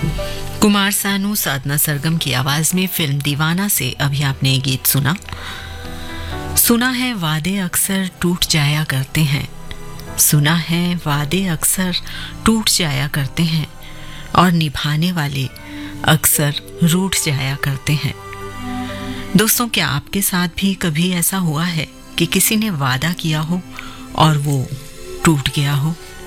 कुमार सानू, साधना सरगम की आवाज में फिल्म दीवाना से अभी आपने ये गीत सुना। सुना है वादे अक्सर टूट जाया करते हैं, सुना है वादे अक्सर टूट जाया करते हैं और निभाने वाले अक्सर रूठ जाया करते हैं। दोस्तों, क्या आपके साथ भी कभी ऐसा हुआ है कि किसी ने वादा किया हो और वो टूट गया हो?